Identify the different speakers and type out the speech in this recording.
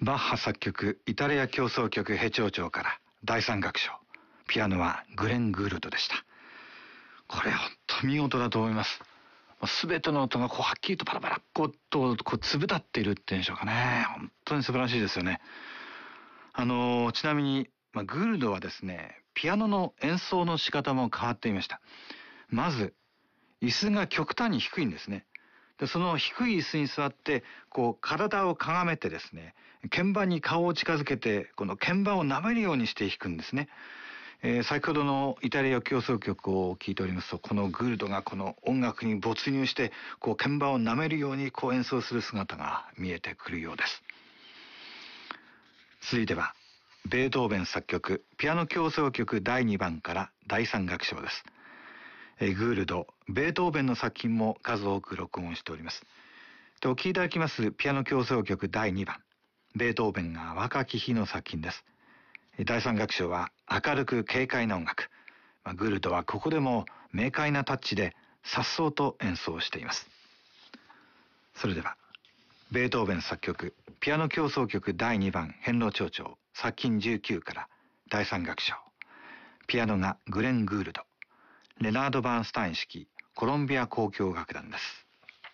Speaker 1: バッハ作曲イタリア協奏曲ヘ長調から第三楽章、ピアノはグレン・グールドでした。これ本当見事だと思います。すべての音がはっきりとパラパラと粒立っているっていうんでしょうかね。本当に素晴らしいですよね。ちなみに、グールドはですね、ピアノの演奏の仕方も変わっていました。まず椅子が極端に低いんですね。でその低い椅子に座って体をかがめてですね、鍵盤に顔を近づけてこの鍵盤を舐めるようにして弾くんですね。先ほどのイタリア協奏曲を聴いておりますと、このグールドがこの音楽に没入して鍵盤を舐めるように演奏する姿が見えてくるようです。続いてはベートーベン作曲ピアノ協奏曲第2番から第3楽章です。グールド、ベートーベンの作品も数多く録音しております。お聴きいただきますピアノ協奏曲第2番、ベートーベンが若き日の作品です。第3楽章は明るく軽快な音楽。グールドはここでも明快なタッチで颯爽と演奏しています。それではベートーベン作曲ピアノ協奏曲第2番変路長調作品19から第3楽章、ピアノがグレン・グールド、レナード・バーンスタイン指揮コロンビア交響楽団です。